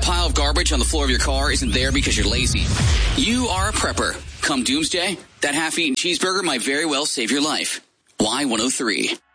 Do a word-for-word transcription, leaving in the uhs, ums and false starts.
pile of garbage on the floor of your car isn't there because you're lazy. You are a prepper. Come doomsday, that half-eaten cheeseburger might very well save your life. Y one oh three.